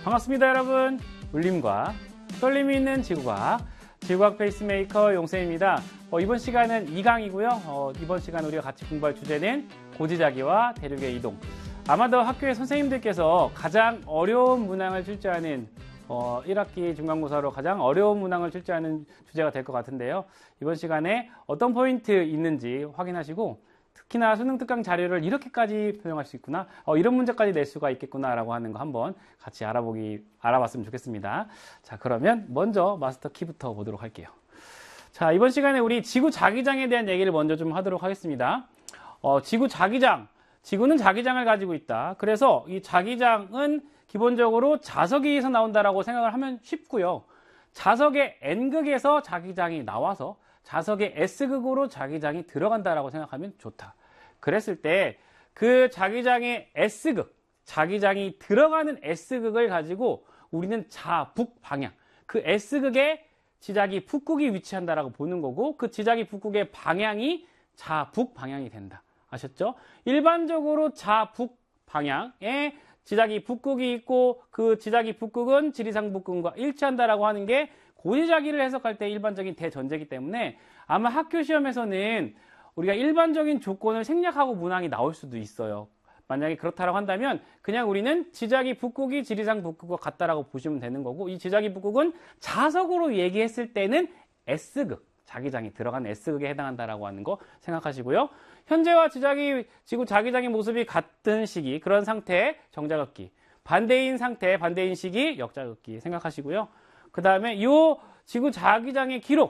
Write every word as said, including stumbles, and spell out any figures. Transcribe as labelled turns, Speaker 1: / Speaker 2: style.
Speaker 1: 반갑습니다, 여러분. 울림과 떨림이 있는 지구과학, 지구과학 페이스메이커 용쌤입니다. 어, 이번 시간은 이 강이고요. 어, 이번 시간 우리가 같이 공부할 주제는 고지자기와 대륙의 이동. 아마도 학교의 선생님들께서 가장 어려운 문항을 출제하는 어, 일 학기 중간고사로 가장 어려운 문항을 출제하는 주제가 될 것 같은데요. 이번 시간에 어떤 포인트 있는지 확인하시고 특히나 수능 특강 자료를 이렇게까지 표현할 수 있구나, 어, 이런 문제까지 낼 수가 있겠구나라고 하는 거 한번 같이 알아보기, 알아봤으면 좋겠습니다. 자, 그러면 먼저 마스터 키부터 보도록 할게요. 자, 이번 시간에 우리 지구 자기장에 대한 얘기를 먼저 좀 하도록 하겠습니다. 어, 지구 자기장. 지구는 자기장을 가지고 있다. 그래서 이 자기장은 기본적으로 자석에서 나온다라고 생각을 하면 쉽고요. 자석의 N극에서 자기장이 나와서 자석의 S극으로 자기장이 들어간다라고 생각하면 좋다. 그랬을 때 그 자기장의 S극, 자기장이 들어가는 S극을 가지고 우리는 자북 방향, 그 S극에 지자기 북극이 위치한다라고 보는 거고, 그 지자기 북극의 방향이 자북 방향이 된다. 아셨죠? 일반적으로 자북 방향에 지자기 북극이 있고, 그 지자기 북극은 지리산 북극과 일치한다라고 하는 게 고지자기를 해석할 때 일반적인 대전제이기 때문에 아마 학교 시험에서는 우리가 일반적인 조건을 생략하고 문항이 나올 수도 있어요. 만약에 그렇다고 한다면 그냥 우리는 지자기 북극이 지리산 북극과 같다라고 보시면 되는 거고, 이 지자기 북극은 자석으로 얘기했을 때는 S극, 자기장이 들어간 S극에 해당한다라고 하는 거 생각하시고요. 현재와 지자기, 지구 자기장의 모습이 같은 시기, 그런 상태 정자극기, 반대인 상태, 반대인 시기 역자극기 생각하시고요. 그 다음에 이 지구 자기장의 기록,